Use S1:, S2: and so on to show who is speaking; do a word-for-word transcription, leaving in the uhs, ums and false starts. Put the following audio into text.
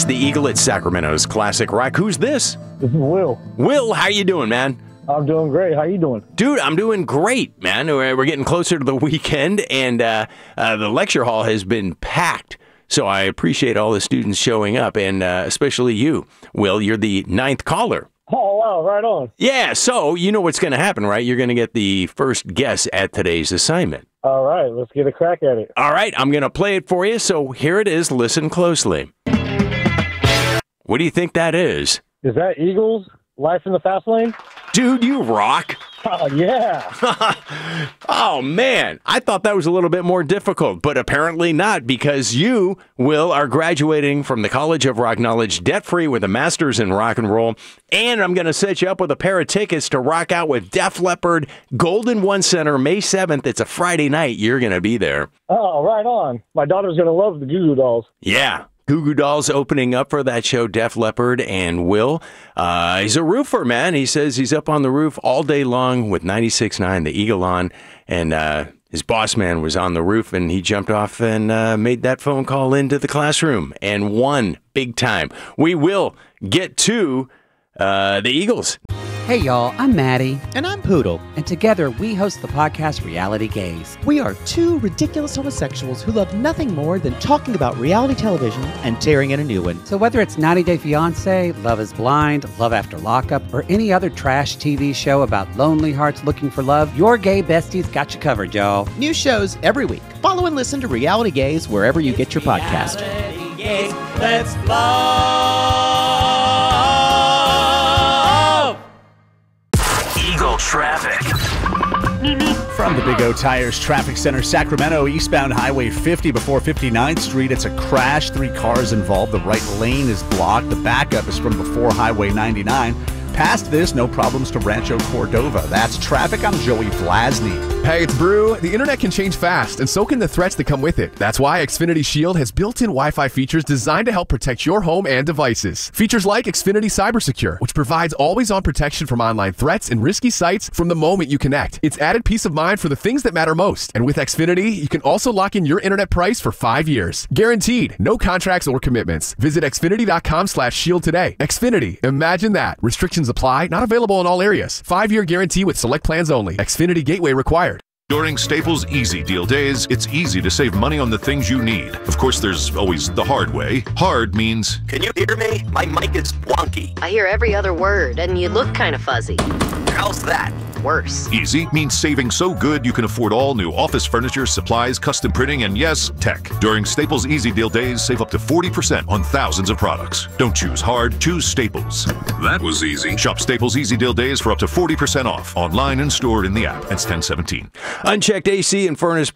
S1: It's the Eagle at Sacramento's Classic Rock. Who's this?
S2: This is Will.
S1: Will, how you doing, man?
S2: I'm doing great. How you doing?
S1: Dude, I'm doing great, man. We're we're getting closer to the weekend, and uh, uh, the lecture hall has been packed. So I appreciate all the students showing up, and uh, especially you, Will. You're the ninth caller.
S2: Oh, wow. Right on.
S1: Yeah, so you know what's going to happen, right? You're going to get the first guess at today's assignment.
S2: All right. Let's get a crack at it.
S1: All right, I'm going to play it for you, so here it is. Listen closely. What do you think that is?
S2: Is that Eagles, Life in the Fast Lane?
S1: Dude, you rock.
S2: Oh, yeah.
S1: Oh, man. I thought that was a little bit more difficult, but apparently not, because you, Will, are graduating from the College of Rock Knowledge debt-free with a master's in rock and roll, and I'm going to set you up with a pair of tickets to rock out with Def Leppard, Golden One Center, May seventh. It's a Friday night. You're going to be there.
S2: Oh, right on. My daughter's going to love the Goo Goo Dolls.
S1: Yeah. Goo Goo Dolls opening up for that show, Def Leppard and Will. Uh, he's a roofer, man. He says he's up on the roof all day long with ninety-six point nine, the Eagle on, and uh, his boss man was on the roof, and he jumped off and uh, made that phone call into the classroom and won big time. We will get to uh, the Eagles.
S3: Hey y'all, I'm Maddie.
S4: And I'm Poodle.
S3: And together we host the podcast Reality Gaze.
S4: We are two ridiculous homosexuals who love nothing more than talking about reality television and tearing in a new one.
S3: So whether it's ninety day fiancé, Love is Blind, Love After Lockup, or any other trash T V show about lonely hearts looking for love, your gay besties got you covered, y'all.
S4: New shows every week. Follow and listen to Reality Gaze wherever you get your podcast.
S5: Reality Gaze, let's blow.
S6: Eagle traffic.
S7: From the Big O Tires Traffic Center, Sacramento, eastbound Highway fifty before fifty-ninth Street. It's a crash. Three cars involved. The right lane is blocked. The backup is from before Highway ninety-nine. Past this, no problems to Rancho Cordova. That's traffic. I'm Joey Vlasny.
S8: Hey, it's Brew. The internet can change fast, and so can the threats that come with it. That's why Xfinity Shield has built-in Wi-Fi features designed to help protect your home and devices. Features like Xfinity CyberSecure, which provides always-on protection from online threats and risky sites from the moment you connect. It's added peace of mind for the things that matter most. And with Xfinity, you can also lock in your internet price for five years. Guaranteed. No contracts or commitments. Visit Xfinity.com slash shield today. Xfinity. Imagine that. Restrictions apply. Not available in all areas. Five-year guarantee with select plans only. Xfinity Gateway required.
S9: During Staples Easy Deal Days, it's easy to save money on the things you need. Of course, there's always the hard way. Hard means...
S6: Can you hear me? My mic is wonky.
S10: I hear every other word, and you look kind of fuzzy.
S6: How's that?
S10: Worse.
S9: Easy means saving so good you can afford all new office furniture, supplies, custom printing, and yes, tech. During Staples Easy Deal Days, save up to forty percent on thousands of products. Don't choose hard, choose Staples. That was easy. Shop Staples Easy Deal Days for up to forty percent off. Online and stored in the app. That's ten seventeen.
S1: Unchecked A C and furnace